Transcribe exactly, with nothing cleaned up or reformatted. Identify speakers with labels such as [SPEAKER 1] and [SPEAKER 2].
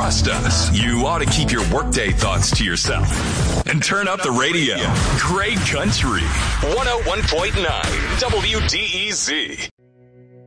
[SPEAKER 1] Trust us. You ought to keep your workday thoughts to yourself. And turn up the radio. Great country. one oh one point nine W D E Z.